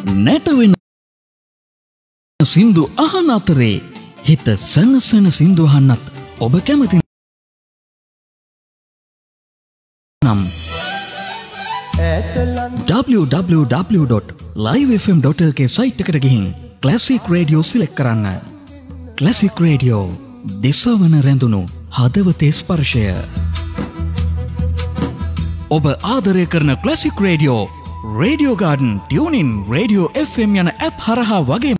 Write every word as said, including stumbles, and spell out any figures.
නැටවෙන සින්දු අහන අතරේ හිත සනසන සින්දු අහන්නත් ඔබ කැමති නම් w w w dot live f m dot l k site එකට ගිහින් ක්ලාසික් රේඩියෝ සිලෙක්ට් කරන්න. ක්ලාසික් රේඩියෝ දිසවන රැඳුණු හදවතේ ස්පර්ශය. ඔබ ආදරය කරන classic radio, radio garden, tuning, radio F M යන ඇප් හරහා වගේ